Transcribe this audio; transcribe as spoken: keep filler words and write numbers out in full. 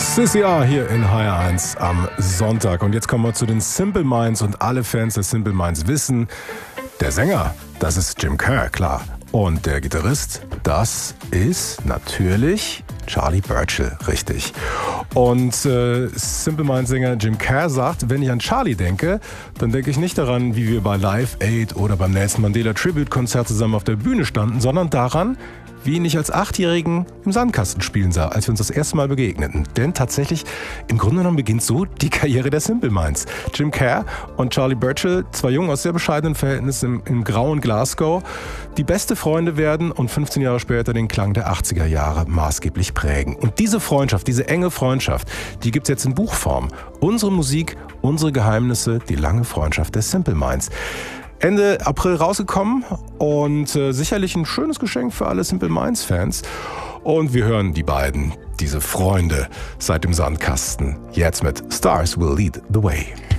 C C R hier in H R eins am Sonntag. Und jetzt kommen wir zu den Simple Minds. Und alle Fans der Simple Minds wissen, der Sänger, das ist Jim Kerr, klar. Und der Gitarrist, das ist natürlich Charlie Burchill, richtig. Und äh, Simple Minds Sänger Jim Kerr sagt, wenn ich an Charlie denke, dann denke ich nicht daran, wie wir bei Live Aid oder beim Nelson Mandela Tribute Konzert zusammen auf der Bühne standen, sondern daran, wie ihn ich als Achtjährigen im Sandkasten spielen sah, als wir uns das erste Mal begegneten. Denn tatsächlich, im Grunde genommen beginnt so die Karriere der Simple Minds. Jim Kerr und Charlie Burchill, zwei Jungen aus sehr bescheidenen Verhältnissen im, im grauen Glasgow, die beste Freunde werden und fünfzehn Jahre später den Klang der achtziger Jahre maßgeblich prägen. Und diese Freundschaft, diese enge Freundschaft, die gibt's jetzt in Buchform. Unsere Musik, unsere Geheimnisse, die lange Freundschaft der Simple Minds. Ende April rausgekommen und äh, sicherlich ein schönes Geschenk für alle Simple Minds Fans. Und wir hören die beiden, diese Freunde seit dem Sandkasten, jetzt mit Stars Will Lead the Way.